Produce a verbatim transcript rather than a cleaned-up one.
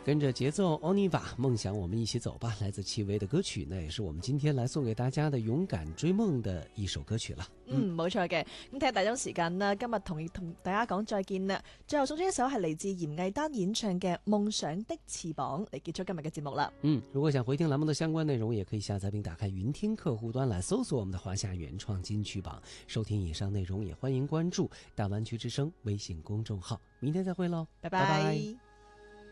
跟着节奏 Oniva 梦想我们一起走吧，来自戚薇的歌曲呢，也是我們今天來送給大家的勇敢追夢的一首歌曲啦。 嗯，冇錯嘅。咁睇下大鐘時間啦，今日同同大家講再見啦。最後送出一首係嚟自嚴藝丹演唱嘅《夢想的翅膀》嚟結束今日嘅節目啦。 嗯，如果想回聽欄目的相關內容，也可以下載並打開雲聽客戶端來搜索我們的華夏原創金曲榜，收聽以上內容，也歡迎關注大灣區之聲微信公眾號。明天再會嘍， 拜拜。拜拜。